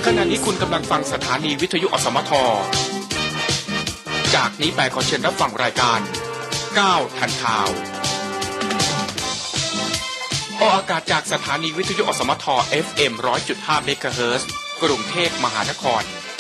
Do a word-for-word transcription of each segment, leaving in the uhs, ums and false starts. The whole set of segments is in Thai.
ขณะนี้คุณกำลังฟังสถานีวิทยุอสมทจากนี้ไปขอเชิญรับฟังรายการก้าวทันข่าวออกอากาศจากสถานีวิทยุอสมท เอฟ เอ็ม หนึ่งร้อยจุดห้า เมกะเฮิรตซ์ กรุงเทพมหานคร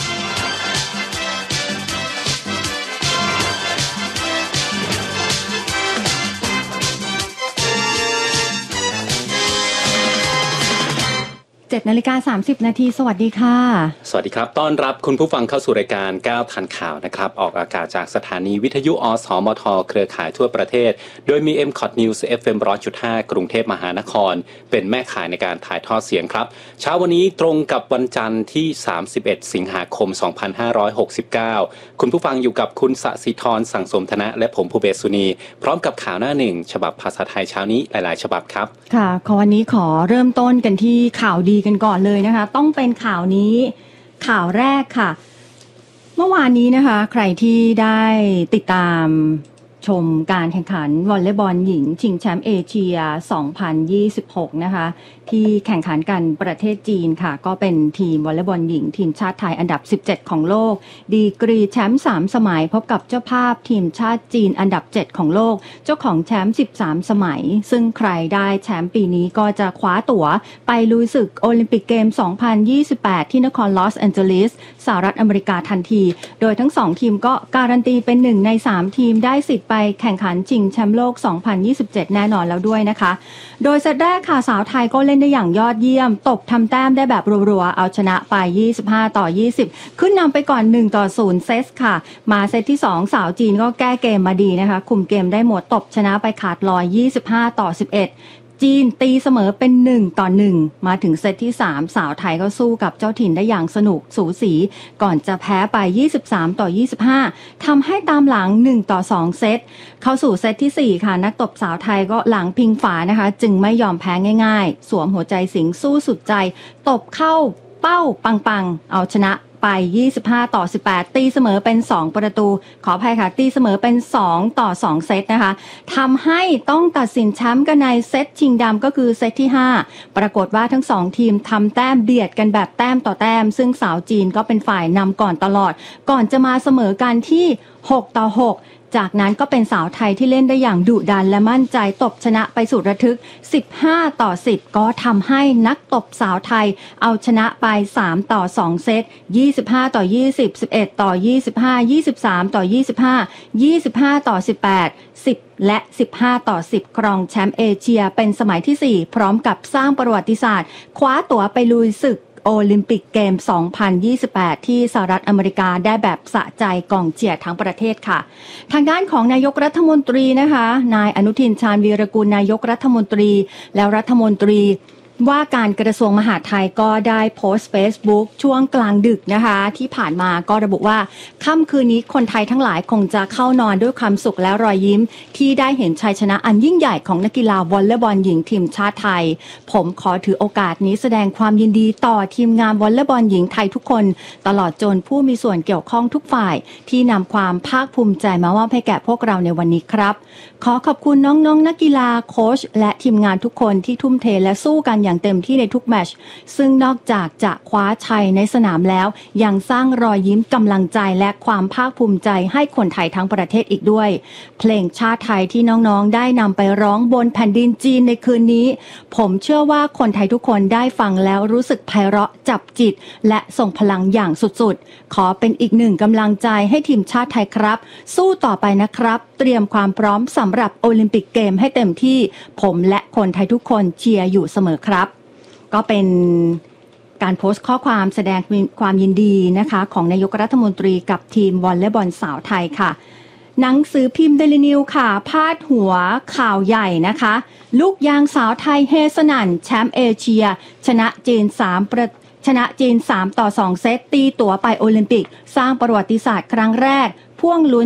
เจ็ดนาฬิกาสามสิบนาทีสวัสดีค่ะสวัสดีครับต้อนรับคุณผู้ฟังเข้าสู่รายการก้าวทันข่าวนะครับออกอากาศจากสถานีวิทยุอสมทเครือข่ายทั่วประเทศโดยมี เอ็ม คอท News เอฟ เอ็ม หนึ่งร้อยจุดห้า กรุงเทพมหานครเป็นแม่ข่ายในการถ่ายทอดเสียงครับเช้าวันนี้ตรงกับวันจันทร์ที่สามสิบเอ็ดสิงหาคมสองพันห้าร้อยหกสิบเก้าคุณผู้ฟังอยู่กับคุณสศิธรสังสมธนะและผมภูเบศสุนีพร้อมกับข่าวหน้าหนึ่งฉบับภาษาไทยเช้านี้หลายๆฉบับครับค่ะขอวันนี้ขอเริ่มต้นกันที่ข่าวดีกันก่อนเลยนะคะต้องเป็นข่าวนี้ข่าวแรกค่ะเมื่อวานนี้นะคะใครที่ได้ติดตามชมการแข่งขันวอลเลย์บอลหญิงชิงแชมป์เอเชียสองพันยี่สิบหกนะคะที่แข่งขันกันประเทศจีนค่ะก็เป็นทีมวอลเลย์บอลหญิงทีมชาติไทยอันดับสิบเจ็ดของโลกดีกรีแชมป์สามสมัยพบกับเจ้าภาพทีมชาติจีนอันดับเจ็ดของโลกเจ้าของแชมป์สิบสามสมัยซึ่งใครได้แชมป์ปีนี้ก็จะคว้าตั๋วไปลุยศึกโอลิมปิกเกมสองพันยี่สิบแปดที่นครลอสแอนเจลิสสหรัฐอเมริกาทันทีโดยทั้งสองทีมก็การันตีเป็นหนึ่งในสามทีมได้สิทธิ์ไปแข่งขันชิงแชมป์โลกสองพันยี่สิบเจ็ดแน่นอนแล้วด้วยนะคะโดยเซตแรกค่ะสาวไทยก็เล่นได้อย่างยอดเยี่ยมตบทำแต้มได้แบบรัวๆเอาชนะไปยี่สิบห้าต่อยี่สิบขึ้นนำไปก่อนหนึ่งต่อศูนย์เซตค่ะมาเซตที่สองสาวจีนก็แก้เกมมาดีนะคะคุมเกมได้หมดตบชนะไปขาดลอยยี่สิบห้าต่อสิบเอ็ดจีนตีเสมอเป็นหนึ่งต่อหนึ่งมาถึงเซตที่สามสาวไทยก็สู้กับเจ้าถิ่นได้อย่างสนุกสูสีก่อนจะแพ้ไปยี่สิบสามต่อยี่สิบห้าทำให้ตามหลังหนึ่งต่อสองเซตเข้าสู่เซตที่สี่ค่ะนักตบสาวไทยก็หลังพิงฝานะคะจึงไม่ยอมแพ้ง่ายๆสวมหัวใจสิงสู้สุดใจตบเข้าเป้าปังๆเอาชนะไปยี่สิบห้าต่อสิบแปดตีเสมอเป็นสองประตูขออภัยค่ะตีเสมอเป็นสองต่อสองเซตนะคะทำให้ต้องตัดสินแชมป์กันในเซตชิงดำก็คือเซตที่ห้าปรากฏว่าทั้งสองทีมทำแต้มเบียดกันแบบแต้มต่อแต้มซึ่งสาวจีนก็เป็นฝ่ายนำก่อนตลอดก่อนจะมาเสมอกันที่หกต่อหกจากนั้นก็เป็นสาวไทยที่เล่นได้อย่างดุดันและมั่นใจตบชนะไปสุดระทึกสิบห้าต่อสิบก็ทำให้นักตบสาวไทยเอาชนะไปสามต่อสองเซตยี่สิบห้าต่อยี่สิบ สิบเอ็ดต่อยี่สิบห้า ยี่สิบสามต่อยี่สิบห้า ยี่สิบห้าต่อสิบแปด สิบและสิบห้าต่อสิบครองแชมป์เอเชียเป็นสมัยที่สี่พร้อมกับสร้างประวัติศาสตร์คว้าตั๋วไปลุยศึกโอลิมปิกเกมสองพันยี่สิบแปดที่สหรัฐอเมริกาได้แบบสะใจกองเชียร์ทั้งประเทศค่ะทางด้านของนายกรัฐมนตรีนะคะนายอนุทินชาญวีรกุลนายกรัฐมนตรีแล้วรัฐมนตรีว่าการกระทรวงมหาดไทยก็ได้โพสต์ Facebook ช่วงกลางดึกนะคะที่ผ่านมาก็ระบุว่าค่ำคืนนี้คนไทยทั้งหลายคงจะเข้านอนด้วยความสุขและรอยยิ้มที่ได้เห็นชัยชนะอันยิ่งใหญ่ของนักกีฬาวอลเลย์บอลหญิงทีมชาติไทยผมขอถือโอกาสนี้แสดงความยินดีต่อทีมงานวอลเลย์บอลหญิงไทยทุกคนตลอดจนผู้มีส่วนเกี่ยวข้องทุกฝ่ายที่นำความภาคภูมิใจมามอบให้แก่พวกเราในวันนี้ครับขอขอบคุณน้องๆ น, นักกีฬาโค้ชและทีมงานทุกคนที่ทุ่มเทและสู้กันอย่างเต็มที่ในทุกแมตช์ซึ่งนอกจากจะคว้าชัยในสนามแล้วยังสร้างรอยยิ้มกำลังใจและความภาคภูมิใจให้คนไทยทั้งประเทศอีกด้วยเพลงชาติไทยที่น้องๆได้นำไปร้องบนแผ่นดินจีนในคืนนี้ผมเชื่อว่าคนไทยทุกคนได้ฟังแล้วรู้สึกไพเราะจับจิตและส่งพลังอย่างสุดๆขอเป็นอีกหนึ่งกำลังใจให้ทีมชาติไทยครับสู้ต่อไปนะครับเตรียมความพร้อมสำหรับโอลิมปิกเกมให้เต็มที่ผมและคนไทยทุกคนเชียร์อยู่เสมอครับก็เป็นการโพสต์ข้อความแสดงความยินดีนะคะของนายกรัฐมนตรีกับทีมวอลเลย์บอลสาวไทยค่ะหนังสือพิมพ์เดลินิวค่ะพาดหัวข่าวใหญ่นะคะลูกยางสาวไทยเฮสนั่นแชมป์เอเชียชนะจีนสามประชนะจีนสามต่อสองเซตตีตั๋วไปโอลิมปิกสร้างประวัติศาสตร์ครั้งแรกพ่วงลุ้น